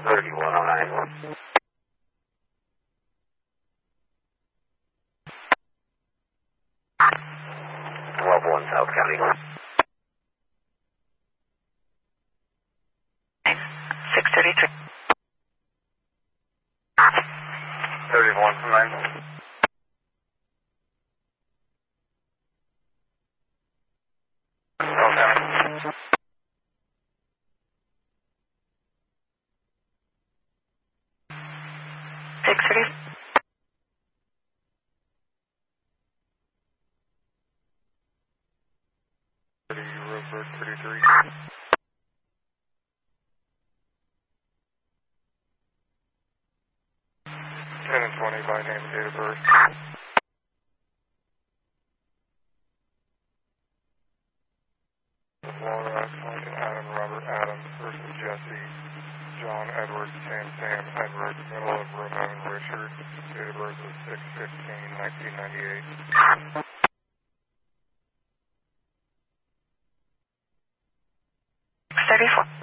3109. 12-1 South County. 633. 31 from 9. Okay. 630. 33. Ten and 20 by name and date of birth. Laura Adam Robert Adams versus Jesse John Edward Sam Edward, middle of Ramon Richard. Date of birth is 6/15/1998. 34.